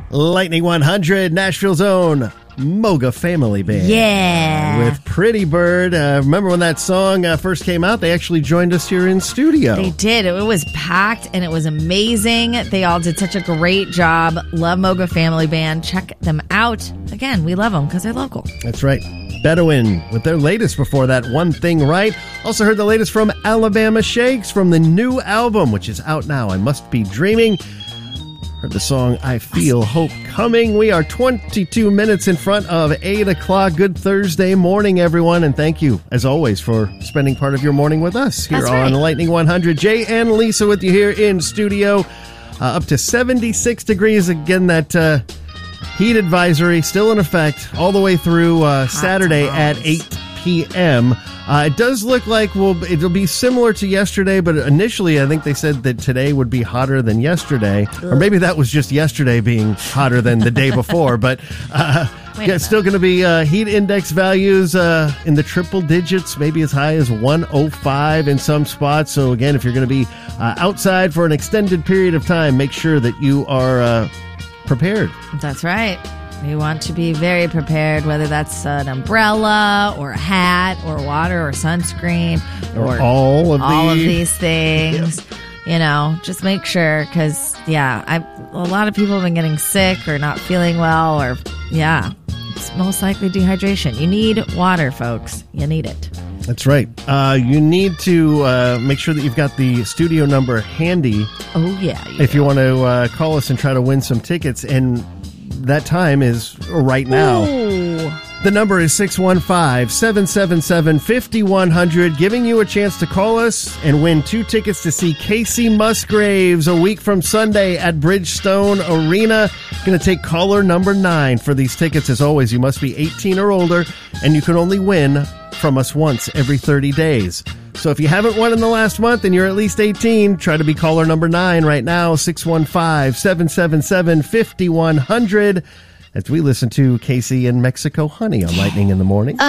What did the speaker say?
Lightning 100, Nashville's own Moga Family Band. Yeah. With Pretty Bird. Remember when that song first came out? They actually joined us here in studio. They did. It was packed and it was amazing. They all did such a great job. Love Moga Family Band. Check them out. Again, we love them because they're local. That's right. Bedouin with their latest before that, One Thing Right. Also heard the latest from Alabama Shakes from the new album, which is out now, I Must Be Dreaming. Heard the song I Feel Hope Coming. We are 22 minutes in front of 8 o'clock. Good Thursday morning, everyone. And thank you, as always, for spending part of your morning with us here on Lightning 100. Jay and Lisa with you here in studio. Up to 76 degrees. Again, that heat advisory still in effect all the way through Saturday at 8 p.m. It does look like it'll be similar to yesterday, but initially I think they said that today would be hotter than yesterday. Or maybe that was just yesterday being hotter than the day before. But it's still going to be heat index values in the triple digits, maybe as high as 105 in some spots. So again, if you're going to be outside for an extended period of time, make sure that you are prepared. That's right. We want to be very prepared, whether that's an umbrella or a hat or water or sunscreen or all of these things. Yep. You know, just make sure because, a lot of people have been getting sick or not feeling well or, it's most likely dehydration. You need water, folks. You need it. That's right. You need to make sure that you've got the studio number handy. Oh, yeah. If you want to call us and try to win some tickets. And that time is right now. Ooh. The number is 615-777-5100, giving you a chance to call us and win 2 tickets to see Casey Musgraves a week from Sunday at Bridgestone Arena. Going to take caller number 9 for these tickets. As always, you must be 18 or older, and you can only win from us once every 30 days. So if you haven't won in the last month and you're at least 18, try to be caller number 9 right now, 615-777-5100, as we listen to Casey and Mexico Honey on Lightning in the Morning.